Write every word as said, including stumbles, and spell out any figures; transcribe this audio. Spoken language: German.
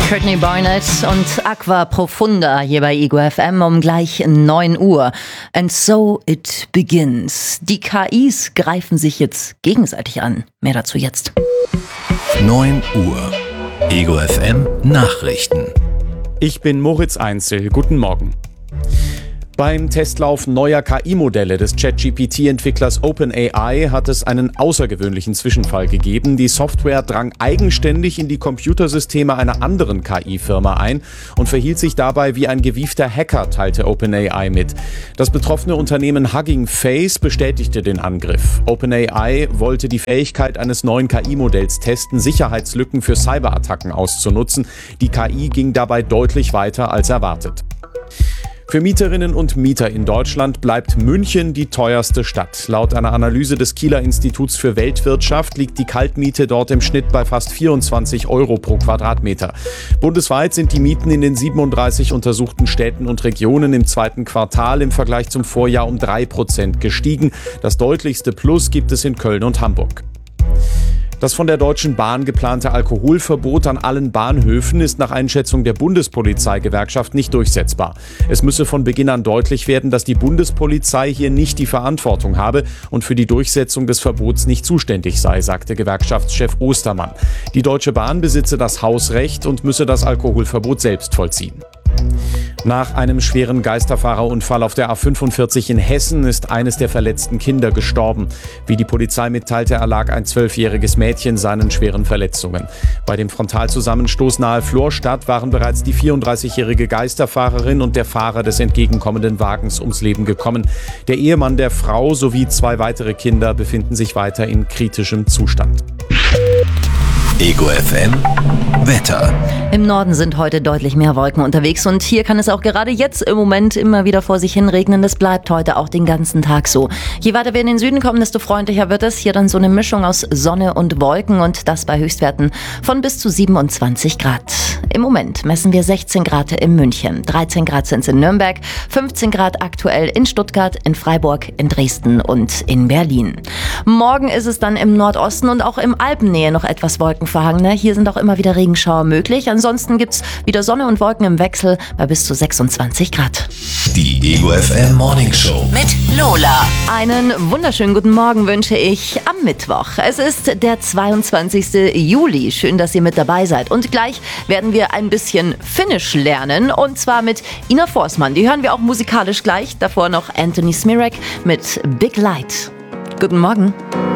Courtney Barnett und Aqua Profunda hier bei Ego F M um gleich neun Uhr. And so it begins. Die K Is greifen sich jetzt gegenseitig an. Mehr dazu jetzt. neun Uhr. Ego F M Nachrichten. Ich bin Moritz Einzel. Guten Morgen. Beim Testlauf neuer K I-Modelle des ChatGPT-Entwicklers OpenAI hat es einen außergewöhnlichen Zwischenfall gegeben. Die Software drang eigenständig in die Computersysteme einer anderen K I-Firma ein und verhielt sich dabei wie ein gewiefter Hacker, teilte OpenAI mit. Das betroffene Unternehmen Hugging Face bestätigte den Angriff. OpenAI wollte die Fähigkeit eines neuen K I-Modells testen, Sicherheitslücken für Cyberattacken auszunutzen. Die K I ging dabei deutlich weiter als erwartet. Für Mieterinnen und Mieter in Deutschland bleibt München die teuerste Stadt. Laut einer Analyse des Kieler Instituts für Weltwirtschaft liegt die Kaltmiete dort im Schnitt bei fast vierundzwanzig Euro pro Quadratmeter. Bundesweit sind die Mieten in den siebenunddreißig untersuchten Städten und Regionen im zweiten Quartal im Vergleich zum Vorjahr um drei Prozent gestiegen. Das deutlichste Plus gibt es in Köln und Hamburg. Das von der Deutschen Bahn geplante Alkoholverbot an allen Bahnhöfen ist nach Einschätzung der Bundespolizeigewerkschaft nicht durchsetzbar. Es müsse von Beginn an deutlich werden, dass die Bundespolizei hier nicht die Verantwortung habe und für die Durchsetzung des Verbots nicht zuständig sei, sagte Gewerkschaftschef Ostermann. Die Deutsche Bahn besitze das Hausrecht und müsse das Alkoholverbot selbst vollziehen. Nach einem schweren Geisterfahrerunfall auf der A fünfundvierzig in Hessen ist eines der verletzten Kinder gestorben. Wie die Polizei mitteilte, erlag ein zwölfjähriges Mädchen seinen schweren Verletzungen. Bei dem Frontalzusammenstoß nahe Florstadt waren bereits die vierunddreißigjährige Geisterfahrerin und der Fahrer des entgegenkommenden Wagens ums Leben gekommen. Der Ehemann der Frau sowie zwei weitere Kinder befinden sich weiter in kritischem Zustand. Ego F M Wetter. Im Norden sind heute deutlich mehr Wolken unterwegs und hier kann es auch gerade jetzt im Moment immer wieder vor sich hin regnen. Das bleibt heute auch den ganzen Tag so. Je weiter wir in den Süden kommen, desto freundlicher wird es. Hier dann so eine Mischung aus Sonne und Wolken und das bei Höchstwerten von bis zu siebenundzwanzig Grad. Im Moment messen wir sechzehn Grad in München, dreizehn Grad sind es in Nürnberg, fünfzehn Grad aktuell in Stuttgart, in Freiburg, in Dresden und in Berlin. Morgen ist es dann im Nordosten und auch im Alpennähe noch etwas wolkenverhangener. Hier sind auch immer wieder Regenschauer möglich. Ansonsten gibt's wieder Sonne und Wolken im Wechsel bei bis zu sechsundzwanzig Grad. Die Ego F M Morning Show Mit Lola. Einen wunderschönen guten Morgen wünsche ich am Mittwoch. Es ist der zweiundzwanzigste Juli. Schön, dass ihr mit dabei seid. Und gleich werden wir ein bisschen Finnisch lernen. Und zwar mit Ina Forsman. Die hören wir auch musikalisch gleich. Davor noch Anthony Smirek mit Big Light. Guten Morgen.